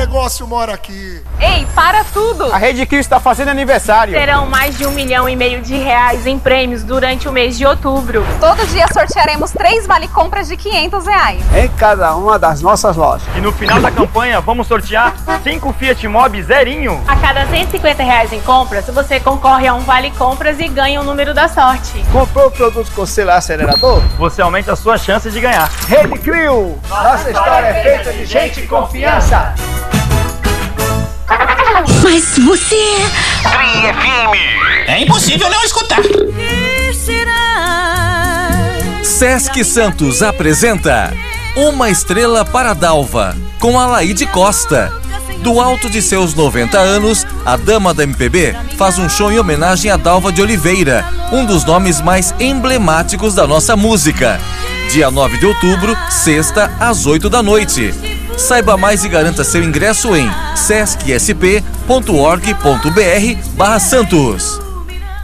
O negócio mora aqui. Ei, para tudo! A Rede Crio está fazendo aniversário. Terão mais de R$1,5 milhão em prêmios durante o mês de outubro. Todo dia sortearemos 3 vale-compras de R$500. Em cada uma das nossas lojas. E no final da campanha, vamos sortear 5 Fiat Mobi zerinho. A cada R$150 em compras, você concorre a um vale-compras e ganha o número da sorte. Comprou o produto com celular acelerador? Você aumenta a sua chance de ganhar. Rede Crio! Nossa história é feita de gente e confiança. Mas você... Tri FM. É impossível não escutar. Sesc Santos apresenta Uma Estrela para Dalva, com Alaide Costa. Do alto de seus 90 anos, a dama da MPB faz um show em homenagem a Dalva de Oliveira, um dos nomes mais emblemáticos da nossa música. Dia 9 de outubro, sexta, às 8 da noite. Saiba mais e garanta seu ingresso em sescsp.org.br/Santos.